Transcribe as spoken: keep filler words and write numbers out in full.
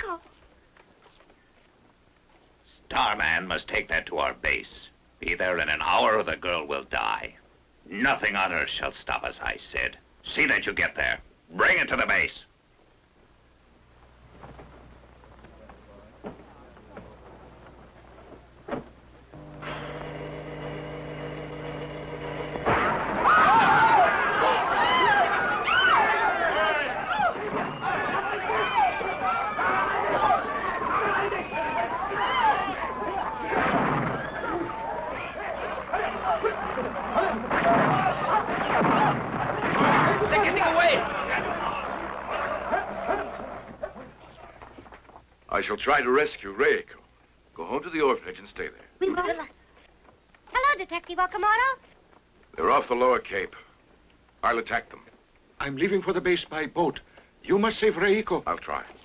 Reiko. Starman must take that to our base. Be there in an hour or the girl will die. Nothing on earth shall stop us, I said. See that you get there. Bring it to the base. I shall try to rescue Reiko. Go home to the orphanage and stay there. We will. Hello, Detective Okamoto. They're off the lower cape. I'll attack them. I'm leaving for the base by boat. You must save Reiko. I'll try.